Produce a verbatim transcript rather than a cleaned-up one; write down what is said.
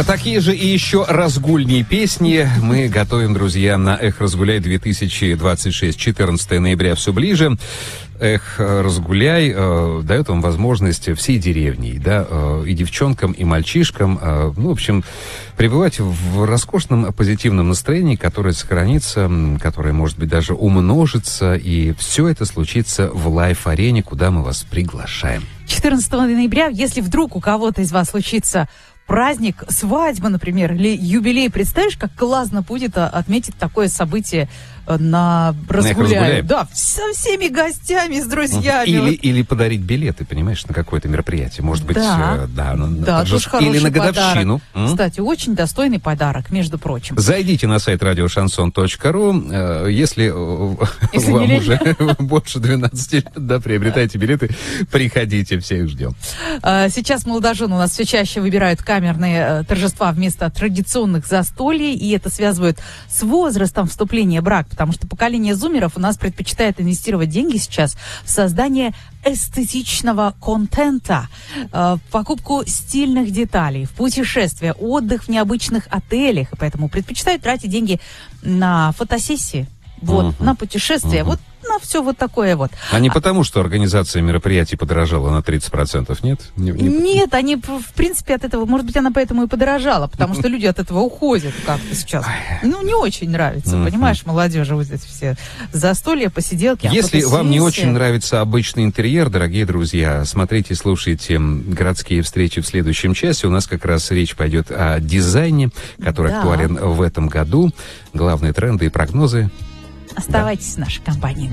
Такие же и еще разгульние песни мы готовим, друзья, на «Эх, разгуляй» две тысячи двадцать шесть. четырнадцатое ноября все ближе. «Эх, разгуляй» э, дает вам возможность всей деревней, да, э, и девчонкам, и мальчишкам, э, ну, в общем, пребывать в роскошном позитивном настроении, которое сохранится, которое, может быть, даже умножится, и все это случится в лайв-арене, куда мы вас приглашаем. четырнадцатого ноября, если вдруг у кого-то из вас случится праздник, свадьба, например, или юбилей, представишь, как классно будет отметить такое событие на «Разгуляй». Да, со всеми гостями, с друзьями. Или, вот. или подарить билеты, понимаешь, на какое-то мероприятие. Может быть, да, э, да, на, да, тоже, или на годовщину. Подарок. Кстати, очень достойный подарок, между прочим. Зайдите на сайт радио шансон точка ру. Э, если, если вам уже больше двенадцати лет, да, приобретайте билеты, приходите, всех ждем. Сейчас молодожены у нас все чаще выбирают камерные торжества вместо традиционных застолий, и это связывают с возрастом вступления в брак, потому что поколение зумеров у нас предпочитает инвестировать деньги сейчас в создание эстетичного контента, в покупку стильных деталей, в путешествия, отдых в необычных отелях, и поэтому предпочитают тратить деньги на фотосессии, вот, uh-huh. на путешествия, uh-huh. вот на все вот такое вот. А не потому, что организация мероприятий подорожала на тридцать процентов, нет? Не, не... Нет, они, в принципе, от этого, может быть, она поэтому и подорожала, потому что люди от этого уходят как-то сейчас. Ну, не очень нравится, понимаешь, молодежи вот эти все застолья, посиделки. Если вам не очень нравится обычный интерьер, дорогие друзья, смотрите, слушайте «Городские встречи» в следующем часе. У нас как раз речь пойдет о дизайне, который да. актуален в этом году. Главные тренды и прогнозы. Оставайтесь да. в нашей компании.